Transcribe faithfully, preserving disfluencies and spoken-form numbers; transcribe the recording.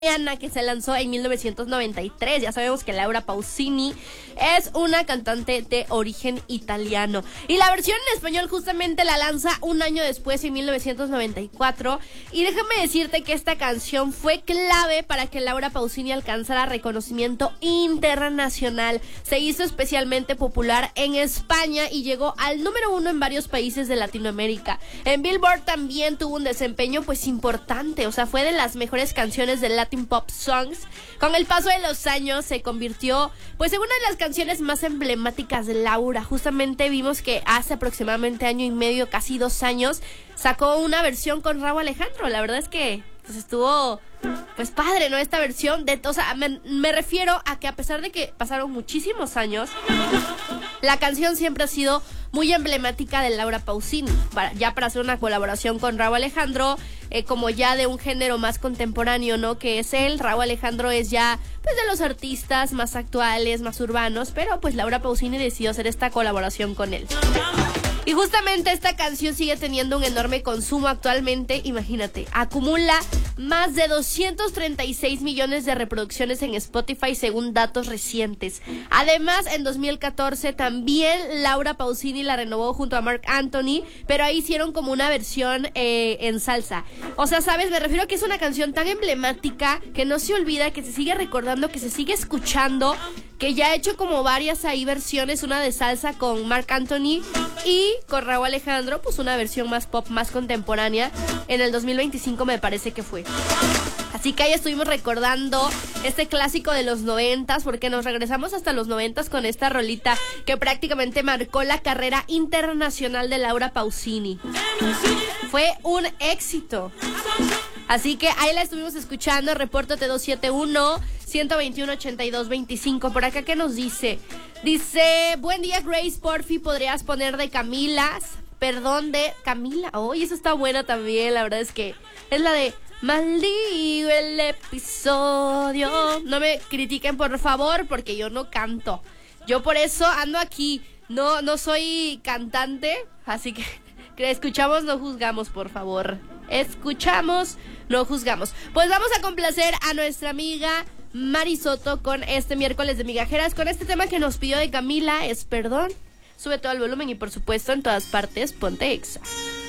Ana, que se lanzó en mil novecientos noventa y tres. Ya sabemos que Laura Pausini es una cantante de origen italiano. Y la versión en español justamente la lanza un año después, en mil novecientos noventa y cuatro. Y déjame decirte que esta canción fue clave para que Laura Pausini alcanzara reconocimiento internacional. Se hizo especialmente popular en España y llegó al número uno en varios países de Latinoamérica. En Billboard también tuvo un desempeño pues importante, o sea, fue de las mejores canciones de Latin Pop Songs. Con el paso de los años se convirtió pues en una de las canciones más emblemáticas de Laura. Justamente vimos que hace aproximadamente año y medio, casi dos años, sacó una versión con Rauw Alejandro. La verdad es que pues estuvo pues padre, ¿no? Esta versión de, o sea, me, me refiero a que a pesar de que pasaron muchísimos años, la canción siempre ha sido muy emblemática de Laura Pausini, para, ya para hacer una colaboración con Rauw Alejandro, eh, como ya de un género más contemporáneo, ¿no? Que es él. Rauw Alejandro es ya pues de los artistas más actuales, más urbanos, pero pues Laura Pausini decidió hacer esta colaboración con él. Y justamente esta canción sigue teniendo un enorme consumo actualmente. Imagínate, acumula más de doscientos treinta y seis millones de reproducciones en Spotify según datos recientes. Además, en dos mil catorce también Laura Pausini la renovó junto a Marc Anthony, pero ahí hicieron como una versión eh, en salsa. O sea, ¿sabes? Me refiero a que es una canción tan emblemática que no se olvida, que se sigue recordando, que se sigue escuchando, que ya ha hecho como varias ahí versiones, una de salsa con Marc Anthony y con Rauw Alejandro, pues una versión más pop, más contemporánea, en el dos mil veinticinco me parece que fue. Así que ahí estuvimos recordando este clásico de los noventas, porque nos regresamos hasta los noventas con esta rolita que prácticamente marcó la carrera internacional de Laura Pausini. Fue un éxito. Así que ahí la estuvimos escuchando. Repórtate dos siete uno, uno dos uno, ocho dos dos cinco. Por acá, ¿qué nos dice? Dice, buen día, Grace, porfi, ¿podrías poner de Camilas? Perdón, de Camila. Oye, oh, eso está buena también. La verdad es que es la de maldigo el episodio. No me critiquen, por favor, porque yo no canto. Yo por eso ando aquí. No, no soy cantante, así que escuchamos, no juzgamos, por favor. Escuchamos, no juzgamos. Pues vamos a complacer a nuestra amiga Mari Soto con este miércoles de migajeras, con este tema que nos pidió de Camila, es Perdón. Sube todo el volumen y por supuesto en todas partes ponte Exa.